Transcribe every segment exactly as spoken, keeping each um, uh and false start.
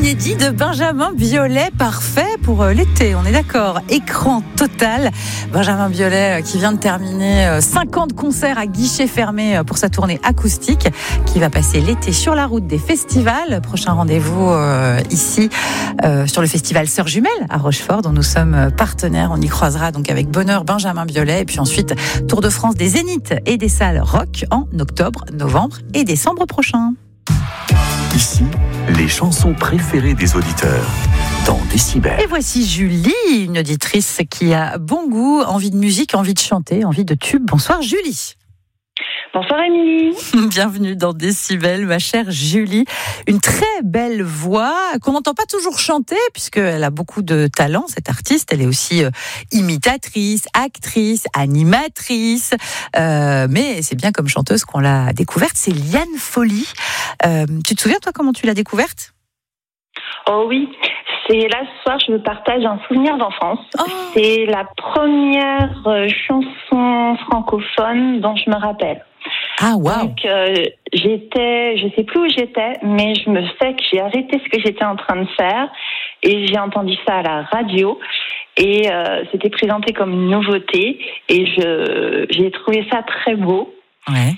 inédit de Benjamin Biolay, parfait pour l'été, on est d'accord. Écran total. Benjamin Biolay qui vient de terminer cinquante concerts à guichet fermé pour sa tournée acoustique qui va passer l'été sur la route des festivals. Prochain rendez-vous euh, ici euh, sur le festival Sœurs Jumelles à Rochefort dont nous sommes partenaires. On y croisera donc avec bonheur Benjamin Biolay et puis ensuite Tour de France des Zéniths et des salles rock en octobre, novembre et décembre prochain. Ici, les chansons préférées des auditeurs dans Décibel. Et voici Julie, une auditrice qui a bon goût, envie de musique, envie de chanter, envie de tube. Bonsoir Julie. Bonsoir Émilie. Bienvenue dans Décibel, ma chère Julie. Une très belle voix qu'on n'entend pas toujours chanter puisqu'elle a beaucoup de talent, cette artiste. Elle est aussi euh, imitatrice, actrice, animatrice. Euh, mais c'est bien comme chanteuse qu'on l'a découverte. C'est Liane Folly. Euh, tu te souviens, toi, comment tu l'as découverte ? Oh oui, c'est là ce soir, je me partage un souvenir d'enfance. Oh. C'est la première euh, chanson francophone dont je me rappelle. Ah, wow. Donc, euh, j'étais, je sais plus où j'étais, mais je me sais que j'ai arrêté ce que j'étais en train de faire et j'ai entendu ça à la radio et euh, c'était présenté comme une nouveauté et je, j'ai trouvé ça très beau. Ouais.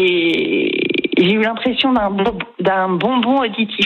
Et j'ai eu l'impression d'un, bo- d'un bonbon auditif.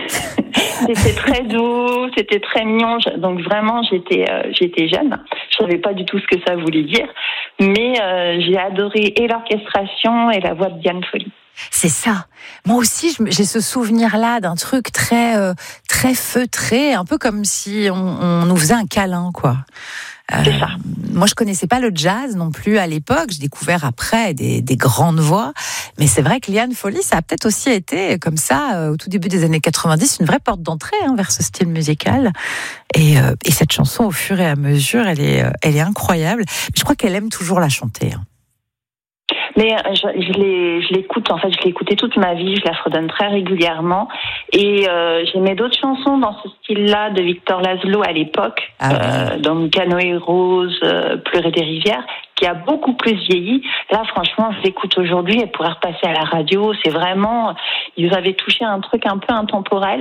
C'était très doux, c'était très mignon. Donc vraiment, j'étais, euh, j'étais jeune. Je savais pas du tout ce que ça voulait dire, mais euh, j'ai adoré et l'orchestration et la voix de Liane Folly. C'est ça. Moi aussi, j'ai ce souvenir-là d'un truc très, euh, très feutré, un peu comme si on, on nous faisait un câlin, quoi. C'est ça. Euh, moi, je connaissais pas le jazz non plus à l'époque. J'ai découvert après des, des grandes voix. Mais c'est vrai que Liane Folly, ça a peut-être aussi été comme ça, euh, au tout début des années quatre-vingt-dix, une vraie porte d'entrée hein, vers ce style musical. Et, euh, et cette chanson, au fur et à mesure, elle est, euh, elle est incroyable. Mais je crois qu'elle aime toujours la chanter. Hein. Mais je, je, l'ai, je l'écoute, en fait, je l'ai écoutée toute ma vie, je la fredonne très régulièrement. Et euh, j'aimais d'autres chansons dans ce style-là de Victor Laszlo à l'époque, ah, euh, oui. Dans Canoë Rose, euh, Pleurer des rivières, qui a beaucoup plus vieilli. Là, franchement, je l'écoute aujourd'hui, elle pourrait repasser à la radio. C'est vraiment, ils avaient touché un truc un peu intemporel.